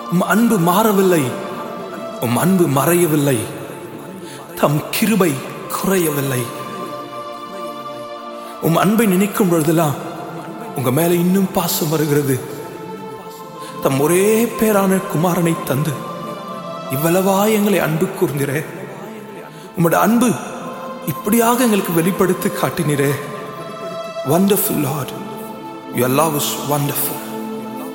உம் அன்பு மாறவில்லை, உம் அன்பு மறையவில்லை, தம் கிருபை குறையவில்லை. உம் அன்பை நினைக்கும் பொழுதெல்லாம் உங்க மேல இன்னும் பாசம் வருகிறது. தம் ஒரே பேரான குமாரனை தந்து இவ்வளவா எங்களை அன்பு கூர்ந்திரே. உம்முடைய அன்பு இப்படியாக எங்களுக்கு வெளிப்படுத்தி காட்டினீரே. Wonderful Lord, your love is wonderful.